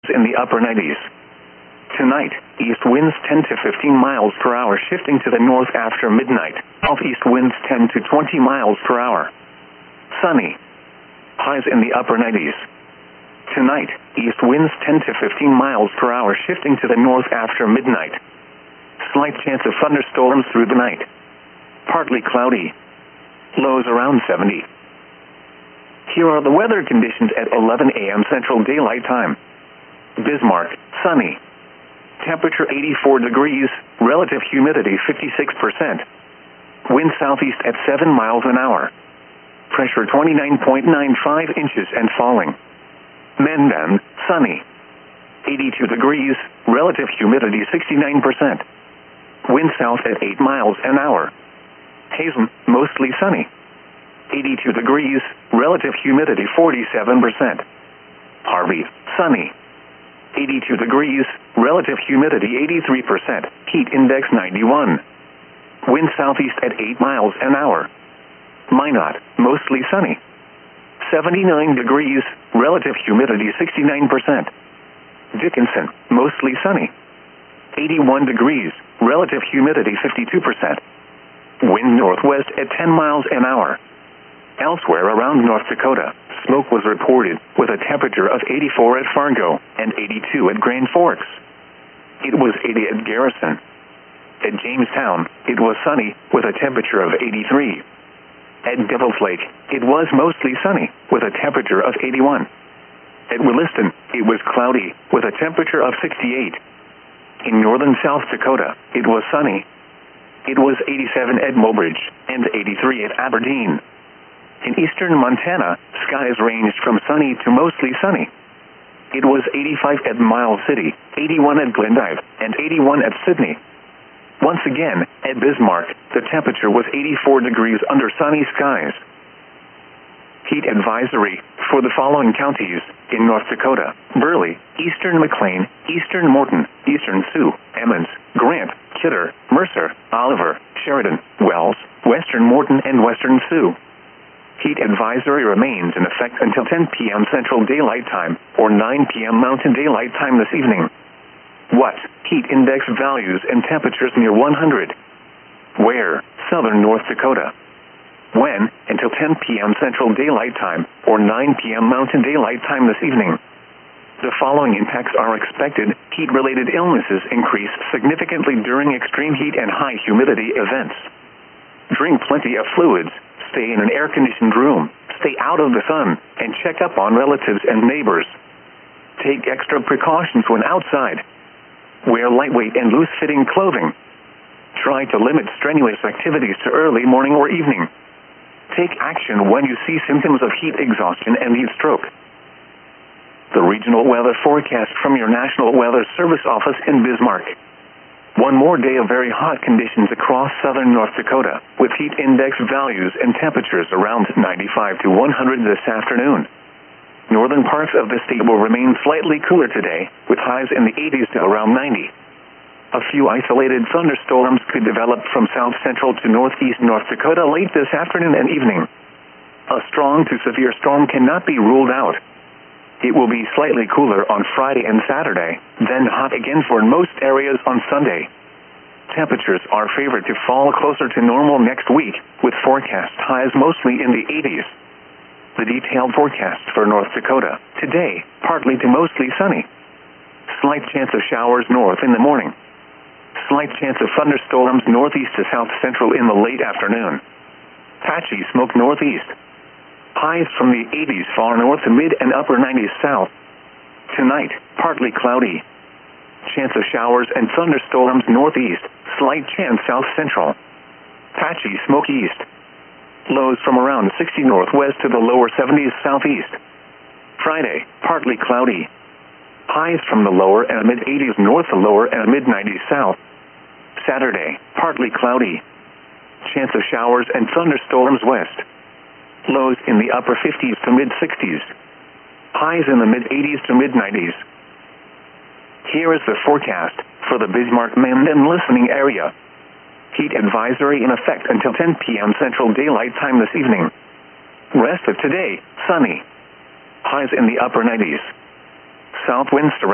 in the upper 90s. Tonight, east winds 10 to 15 miles per hour shifting to the north after midnight. Southeast winds 10 to 20 miles per hour. Sunny. Highs in the upper 90s. Tonight, east winds 10 to 15 miles per hour shifting to the north after midnight. Slight chance of thunderstorms through the night. Partly cloudy. Lows around 70. Here are the weather conditions at 11 a.m. Central Daylight Time. Bismarck, sunny. Temperature 84 degrees, relative humidity 56%. Wind southeast at 7 miles an hour. Pressure 29.95 inches and falling. Mendon, sunny. 82 degrees, relative humidity 69%. Wind south at 8 miles an hour. Hazen, mostly sunny. 82 degrees, relative humidity 47%. Harvey, sunny. 82 degrees, relative humidity 83%, heat index 91. Wind southeast at 8 miles an hour. Minot, mostly sunny. 79 degrees, relative humidity 69%. Dickinson, mostly sunny. 81 degrees, relative humidity 52%. Wind northwest at 10 miles an hour. Elsewhere around North Dakota, smoke was reported with a temperature of 84 at Fargo and 82 at Grand Forks. It was 80 at Garrison. At Jamestown, it was sunny with a temperature of 83. At Devil's Lake, it was mostly sunny with a temperature of 81. At Williston, it was cloudy with a temperature of 68. In northern South Dakota, it was sunny. It was 87 at Mobridge and 83 at Aberdeen. In eastern Montana, skies ranged from sunny to mostly sunny. It was 85 at Miles City, 81 at Glendive, and 81 at Sydney. Once again, at Bismarck, the temperature was 84 degrees under sunny skies. Heat advisory for the following counties in North Dakota: Burley, eastern McLean, eastern Morton, eastern Sioux, Emmons, Grant, Kidder, Mercer, Oliver, Sheridan, Wells, western Morton, and western Sioux. Heat advisory remains in effect until 10 p.m. Central Daylight Time or 9 p.m. Mountain Daylight Time this evening. What? Heat index values and temperatures near 100. Where? Southern North Dakota. When? Until 10 p.m. Central Daylight Time or 9 p.m. Mountain Daylight Time this evening. The following impacts are expected. Heat-related illnesses increase significantly during extreme heat and high humidity events. Drink plenty of fluids. Stay in an air-conditioned room. Stay out of the sun and check up on relatives and neighbors. Take extra precautions when outside. Wear lightweight and loose-fitting clothing. Try to limit strenuous activities to early morning or evening. Take action when you see symptoms of heat exhaustion and heat stroke. The regional weather forecast from your National Weather Service office in Bismarck. One more day of very hot conditions across southern North Dakota, with heat index values and temperatures around 95 to 100 this afternoon. Northern parts of the state will remain slightly cooler today, with highs in the 80s to around 90. A few isolated thunderstorms could develop from south central to northeast North Dakota late this afternoon and evening. A strong to severe storm cannot be ruled out. It will be slightly cooler on Friday and Saturday, then hot again for most areas on Sunday. Temperatures are favored to fall closer to normal next week, with forecast highs mostly in the 80s. The detailed forecast for North Dakota: today, partly to mostly sunny. Slight chance of showers north in the morning. Slight chance of thunderstorms northeast to south central in the late afternoon. Patchy smoke northeast. Highs from the 80s far north to mid and upper 90s south. Tonight, partly cloudy. Chance of showers and thunderstorms northeast. Slight chance south central. Patchy smoke east. Lows from around 60 northwest to the lower 70s southeast. Friday, partly cloudy. Highs from the lower and mid 80s north to lower and mid 90s south. Saturday, partly cloudy. Chance of showers and thunderstorms west. Lows in the upper 50s to mid 60s. Highs in the mid 80s to mid 90s. Here is the forecast for the Bismarck-Mendon listening area. Heat advisory in effect until 10 p.m. Central Daylight Time this evening. Rest of today, sunny. Highs in the upper 90s. South winds